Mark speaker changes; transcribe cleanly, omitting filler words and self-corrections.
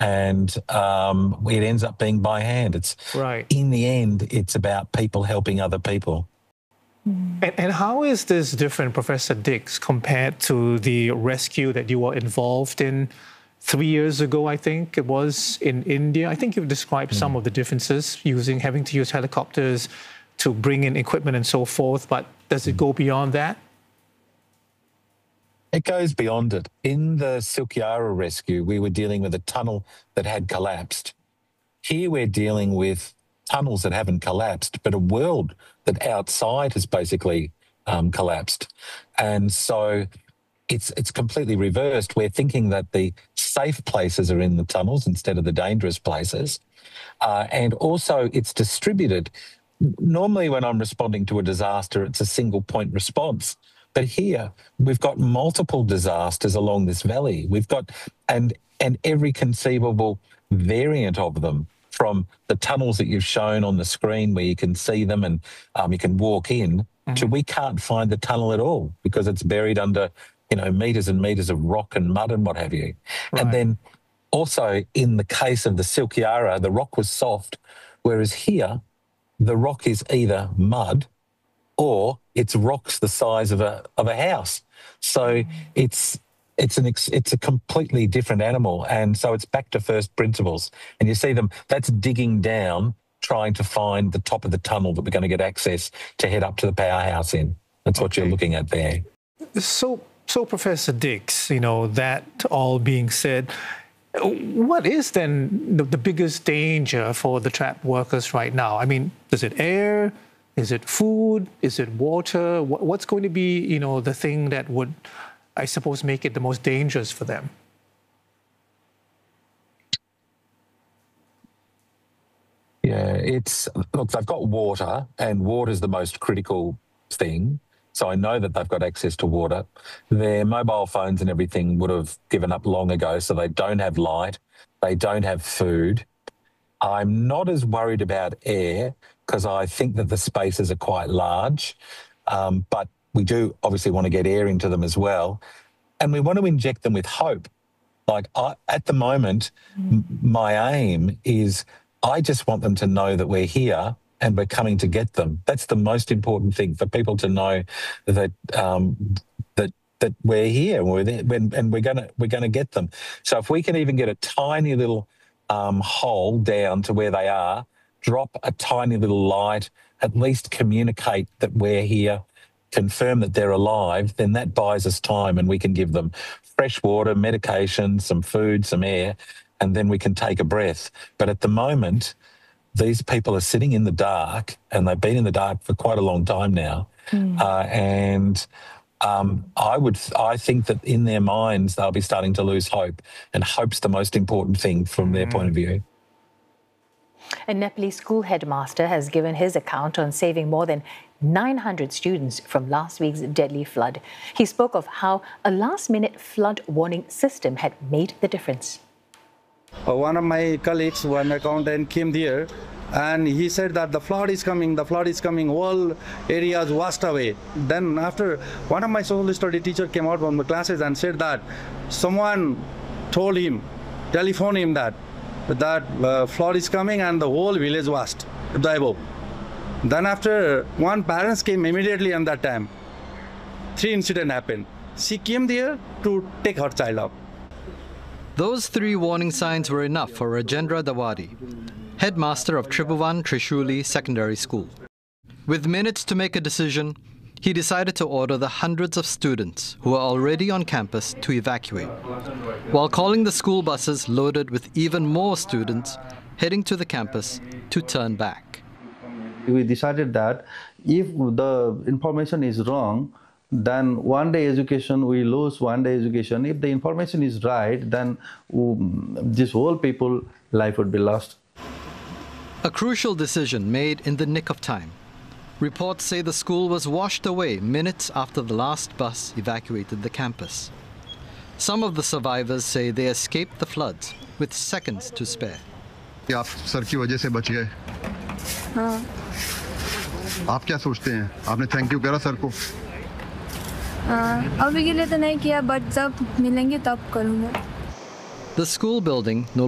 Speaker 1: and it ends up being by hand. It's
Speaker 2: right.
Speaker 1: In the end, it's about people helping other people.
Speaker 2: And how is this different, Professor Dix, compared to the rescue that you were involved in 3 years ago, I think it was, in India? I think you've described some of the differences, having to use helicopters to bring in equipment and so forth, but does it go beyond that?
Speaker 1: It goes beyond it. In the Silkyara rescue, we were dealing with a tunnel that had collapsed. Here we're dealing with tunnels that haven't collapsed, but a world that outside has basically collapsed. And so it's completely reversed. We're thinking that the safe places are in the tunnels instead of the dangerous places. And also it's distributed. Normally when I'm responding to a disaster, it's a single point response. But here we've got multiple disasters along this valley. We've got, and every conceivable variant of them, from the tunnels that you've shown on the screen where you can see them and you can walk in, to we can't find the tunnel at all because it's buried under, metres and metres of rock and mud and what have you. Right. And then also in the case of the Silkyara, the rock was soft, whereas here the rock is either mud or it's rocks the size of a house. So it's a completely different animal, and so it's back to first principles. And you see them, that's digging down, trying to find the top of the tunnel that we're going to get access to head up to the powerhouse in. That's what you're looking at there.
Speaker 2: So Professor Dix, that all being said, what is then the biggest danger for the trapped workers right now? I mean, is it air? Is it food? Is it water? What's going to be, the thing that would, I suppose, make it the most dangerous for them?
Speaker 1: Yeah, look, they've got water, and water is the most critical thing. So I know that they've got access to water. Their mobile phones and everything would have given up long ago, so they don't have light. They don't have food. I'm not as worried about air because I think that the spaces are quite large, but we do obviously want to get air into them as well. And we want to inject them with hope. Like at the moment, my aim is I just want them to know that we're here and we're coming to get them. That's the most important thing, for people to know that that we're here and we're there, and we're gonna get them. So if we can even get a tiny little hole down to where they are, drop a tiny little light, at least communicate that we're here, confirm that they're alive, then that buys us time and we can give them fresh water, medication, some food, some air, and then we can take a breath. But at the moment, these people are sitting in the dark, and they've been in the dark for quite a long time now. I think that in their minds, they'll be starting to lose hope, and hope's the most important thing from their point of view.
Speaker 3: A Nepalese school headmaster has given his account on saving more than 900 students from last week's deadly flood. He spoke of how a last-minute flood warning system had made the difference.
Speaker 4: One of my colleagues, one accountant, came there and he said that the flood is coming, all areas washed away. Then after, one of my social study teacher came out from the classes and said that someone told him, telephoned him that flood is coming and the whole village washed above. Then after, one parents came immediately on that time. 3 incidents happened. She came there to take her child up.
Speaker 5: Those 3 warning signs were enough for Rajendra Dawadi, headmaster of Tribhuvan Trishuli Secondary School. With minutes to make a decision, he decided to order the hundreds of students who were already on campus to evacuate, while calling the school buses loaded with even more students heading to the campus to turn back.
Speaker 4: We decided that if the information is wrong, then one-day education, we lose one-day education. If the information is right, then this whole people life would be lost.
Speaker 5: A crucial decision made in the nick of time. Reports say the school was washed away minutes after the last bus evacuated the campus. Some of the survivors say they escaped the floods with seconds to spare.
Speaker 6: आप sir की वजह से बच गए। हाँ। आप क्या सोचते हैं? आपने थैंक यू करा सर को?
Speaker 7: अभी के लिए तो नहीं किया, बट जब मिलेंगे तब करूँगा।
Speaker 5: The school building no